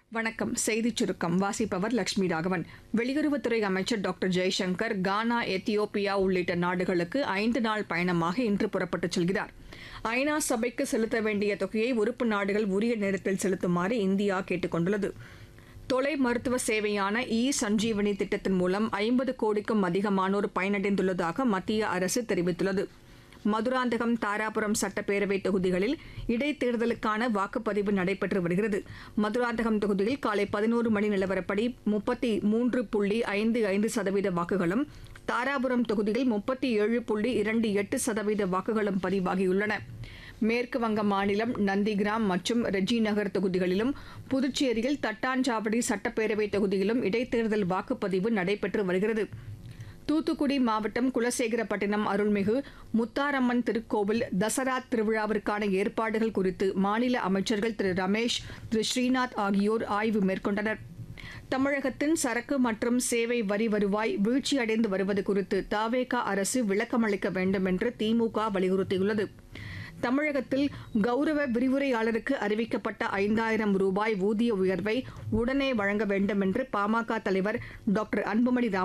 வணக்கம். செய்திச் சுருக்கம் வாசிப்பவர் லட்சுமி ராகவன். வெளியுறவுத்துறை அமைச்சர் டாக்டர் ஜெய்சங்கர் கானா, எத்தியோப்பியா உள்ளிட்ட நாடுகளுக்கு 5 நாள் பயணமாக இன்று புறப்பட்டுச் செல்கிறார். ஐநா சபைக்கு செலுத்த வேண்டிய தொகையை உறுப்பு நாடுகள் உரிய நேரத்தில் செலுத்துமாறு இந்தியா கேட்டுக் கொண்டுள்ளது. தொலை மருத்துவ சேவையான சஞ்சீவனி திட்டத்தின் மூலம் 50 கோடிக்கும் அதிகமானோர் பயனடைந்துள்ளதாக மத்திய அரசு தெரிவித்துள்ளது. மதுராந்தகம், தாராபுரம் சட்டப்பேரவை தொகுதிகளில் இடைத்தேர்தலுக்கான வாக்குப்பதிவு நடைபெற்று வருகிறது. மதுராந்தகம் தொகுதியில் காலை 11 மணி நிலவரப்படி 33.55% வாக்குகளும், தாராபுரம் தொகுதியில் 37.28% வாக்குகளும் பதிவாகியுள்ளன. மேற்குவங்க மாநிலம் நந்திகிராம் மற்றும் ரெஜி நகர் தொகுதிகளிலும், புதுச்சேரியில் தட்டாஞ்சாவடி சட்டப்பேரவை தொகுதியிலும் இடைத்தேர்தல் வாக்குப்பதிவு நடைபெற்று வருகிறது. தூத்துக்குடி மாவட்டம் குலசேகரப்பட்டினம் அருள்மிகு முத்தாரம்மன் திருக்கோவில் தசரா திருவிழாவிற்கான ஏற்பாடுகள் குறித்து மாநில அமைச்சர்கள் திரு ரமேஷ், திரு ஸ்ரீநாத் ஆகியோர் ஆய்வு மேற்கொண்டனர். தமிழகத்தின் சரக்கு மற்றும் சேவை வரி வருவாய் வீழ்ச்சியடைந்து வருவது குறித்து தவேக அரசு விளக்கமளிக்க வேண்டும் என்று திமுக வலியுறுத்தியுள்ளது. தமிழகத்தில் கௌரவ விரிவுரையாளருக்கு அறிவிக்கப்பட்ட 5000 ரூபாய் ஊதிய உயர்வை உடனே வழங்க வேண்டும் என்று பாமக தலைவர் டாக்டர் அன்புமணி